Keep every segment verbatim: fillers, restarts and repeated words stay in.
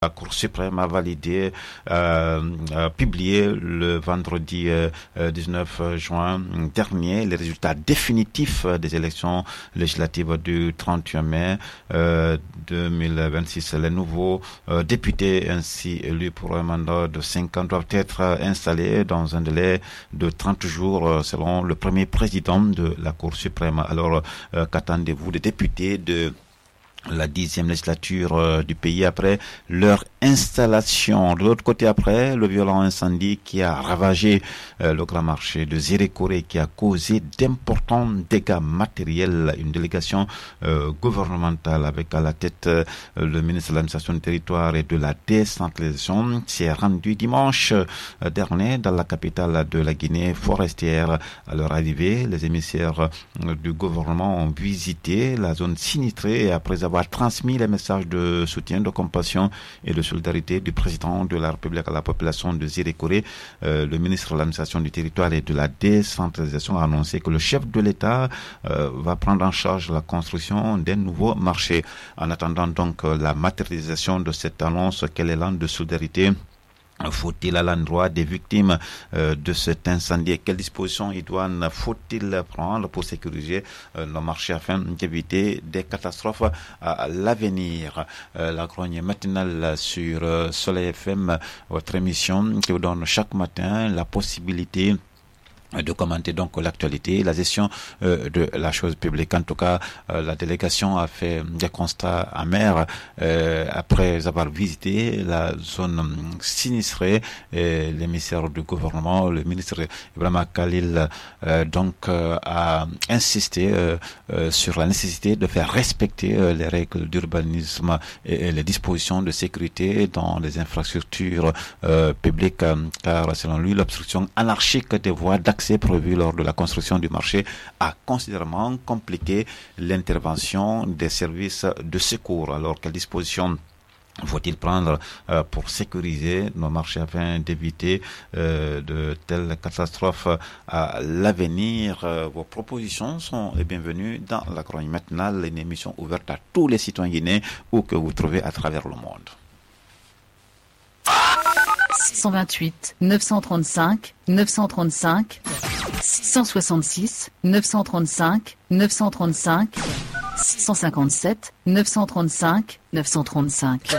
La Cour suprême a validé, euh, a publié le vendredi euh, dix-neuf juin dernier les résultats définitifs des élections législatives du trente et un mai euh, deux mille vingt-six. Les nouveaux euh, députés ainsi élus pour un mandat de cinq ans doivent être installés dans un délai de trente jours selon le premier président de la Cour suprême. Alors, euh, qu'attendez-vous des députés de la dixième législature euh, du pays après leur installation? De l'autre côté, après le violent incendie qui a ravagé euh, le grand marché de Zérékoré, qui a causé d'importants dégâts matériels, une délégation euh, gouvernementale avec à la tête euh, le ministre de l'administration du territoire et de la décentralisation s'est rendu dimanche euh, dernier dans la capitale de la Guinée forestière. À leur arrivée, les émissaires euh, du gouvernement ont visité la zone sinistrée et après avoir transmis les messages de soutien, de compassion et de solidarité du président de la République à la population de Zérékoré, euh, le ministre de l'administration du territoire et de la décentralisation a annoncé que le chef de l'État euh, va prendre en charge la construction d'un nouveau marché. En attendant donc euh, la matérialisation de cette annonce, quel élan de solidarité faut-il à l'endroit des victimes euh, de cet incendie? Quelles dispositions idoines faut-il prendre pour sécuriser euh, nos marchés afin d'éviter des catastrophes à l'avenir? euh, La grogne matinale sur euh, Soleil F M, votre émission qui vous donne chaque matin la possibilité de commenter donc l'actualité, la gestion euh, de la chose publique. En tout cas, euh, la délégation a fait des constats amers euh, après avoir visité la zone sinistrée. Et l'émissaire du gouvernement, le ministre Ibrahima Khalil, euh, donc euh, a insisté euh, euh, sur la nécessité de faire respecter euh, les règles d'urbanisme et, et les dispositions de sécurité dans les infrastructures euh, publiques, euh, car selon lui, l'obstruction anarchique des voies d'accès prévu lors de la construction du marché a considérablement compliqué l'intervention des services de secours. Alors, quelles dispositions faut-il prendre euh, pour sécuriser nos marchés afin d'éviter euh, de telles catastrophes à l'avenir? euh, Vos propositions sont les bienvenues dans la grogne matinale, une émission ouverte à tous les citoyens guinéens où que vous trouvez à travers le monde. six cent vingt-huit, neuf cent trente-cinq, neuf cent trente-cinq, six cent soixante-six, neuf cent trente-cinq, neuf cent trente-cinq, six cent cinquante-sept, neuf cent trente-cinq, neuf cent trente-cinq.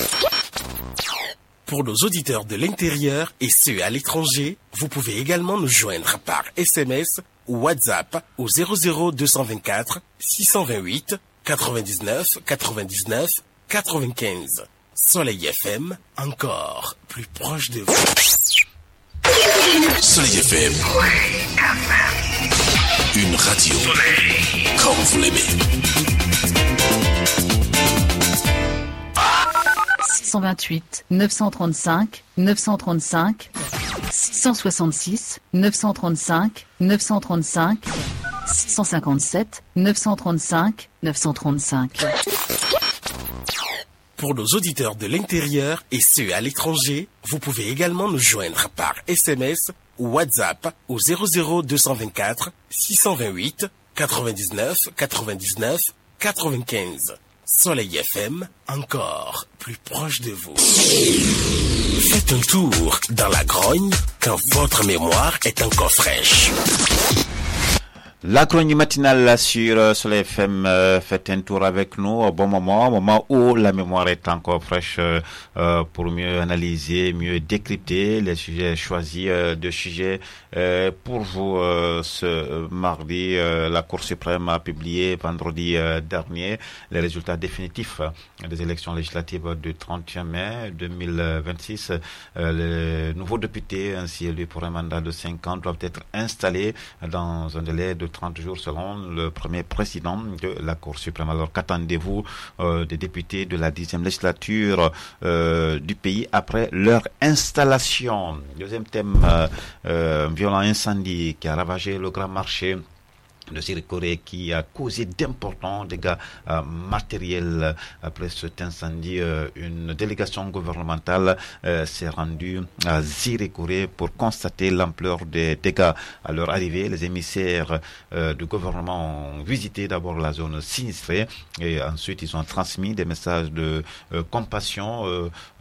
Pour nos auditeurs de l'intérieur et ceux à l'étranger, vous pouvez également nous joindre par S M S ou WhatsApp au zéro zéro deux cent vingt-quatre, six cent vingt-huit, quatre-vingt-dix-neuf, quatre-vingt-dix-neuf, quatre-vingt-quinze. Soleil F M, encore plus proche de vous. Soleil F M, une radio comme vous l'aimez. six cent vingt-huit, neuf cent trente-cinq, neuf cent trente-cinq, six cent soixante-six, neuf cent trente-cinq, neuf cent trente-cinq, six cent cinquante-sept, neuf cent trente-cinq, neuf cent trente-cinq. Pour nos auditeurs de l'intérieur et ceux à l'étranger, vous pouvez également nous joindre par S M S ou WhatsApp au zéro zéro deux cent vingt-quatre, six cent vingt-huit, quatre-vingt-dix-neuf, quatre-vingt-dix-neuf, quatre-vingt-quinze. Soleil F M, encore plus proche de vous. Faites un tour dans la grogne quand votre mémoire est encore fraîche. La chronique matinale sur euh, Soleil F M, euh, faites un tour avec nous au bon moment, au moment où la mémoire est encore fraîche, euh, euh, pour mieux analyser, mieux décrypter les sujets choisis, euh, de sujets euh, pour vous. Euh, ce mardi, euh, la Cour suprême a publié vendredi euh, dernier les résultats définitifs euh, des élections législatives du trente et un mai deux mille vingt-six. Euh, les nouveaux députés ainsi élus pour un mandat de cinq ans doivent être installés dans un délai de trente jours selon le premier président de la Cour suprême. Alors qu'attendez-vous euh, des députés de la dixième législature euh, du pays après leur installation? Deuxième thème, euh, euh, un violent incendie qui a ravagé le grand marché de Zirikore qui a causé d'importants dégâts euh, matériels. Après cet incendie, euh, une délégation gouvernementale euh, s'est rendue à Zirikore pour constater l'ampleur des dégâts. À leur arrivée, les émissaires euh, du gouvernement ont visité d'abord la zone sinistrée et ensuite ils ont transmis des messages de euh, compassion euh,